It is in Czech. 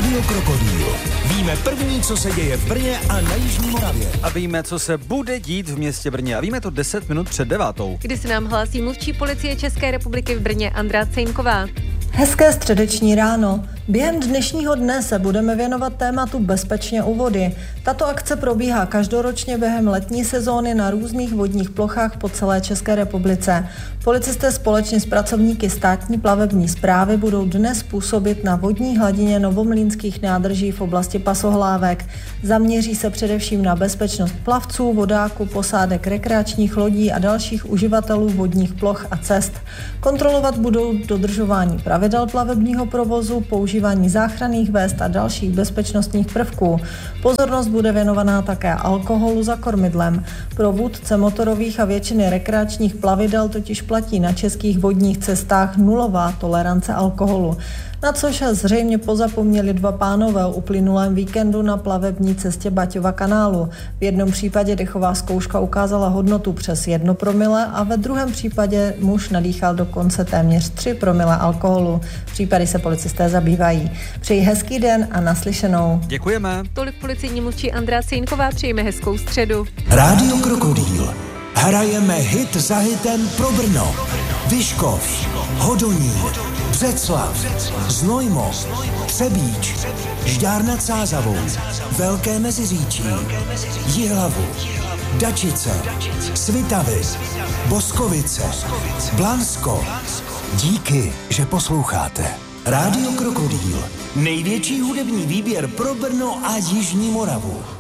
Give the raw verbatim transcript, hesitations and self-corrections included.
Rádio Krokodýl. Víme první, co se děje v Brně a na Jižní Moravě. A víme, co se bude dít v městě Brně. A víme to deset minut před devátou. Kdy se nám hlásí mluvčí policie České republiky v Brně Andrá Cejnková. Hezké středeční ráno. Během dnešního dne se budeme věnovat tématu Bezpečně u vody. Tato akce probíhá každoročně během letní sezóny na různých vodních plochách po celé České republice. Policisté společně s pracovníky státní plavební správy budou dnes působit na vodní hladině novomlýnských nádrží v oblasti Pasohlávek. Zaměří se především na bezpečnost plavců, vodáků, posádek rekreačních lodí a dalších uživatelů vodních ploch a cest. Kontrolovat budou dodržování pravidel plavebního provozu, používání záchranných vest a dalších bezpečnostních prvků. Pozornost bude věnovaná také alkoholu za kormidlem. Pro vůdce motorových a většiny rekreačních plavidel totiž platí na českých vodních cestách nulová tolerance alkoholu. Na což zřejmě pozapomněli dva pánové o uplynulém víkendu na plavební cestě Baťova kanálu. V jednom případě dechová zkouška ukázala hodnotu přes jedno promile a ve druhém případě muž nadýchal dokonce téměř tři promile alkoholu. Případy se policisté zabývají. Přeji hezký den a naslyšenou. Děkujeme. Tolik policejní mluvčí Andrá Cejnková, přejeme hezkou středu. Rádio Krokodýl. Hrajeme hit za hitem pro Brno. Vyškov, Hodonín, Břeclav, Znojmo, Třebíč, Žďár nad Sázavou, Velké Meziříčí, Jihlavu, Dačice, Svitavy, Boskovice, Blansko. Díky, že posloucháte. Rádio Krokodýl. Největší hudební výběr pro Brno a Jižní Moravu.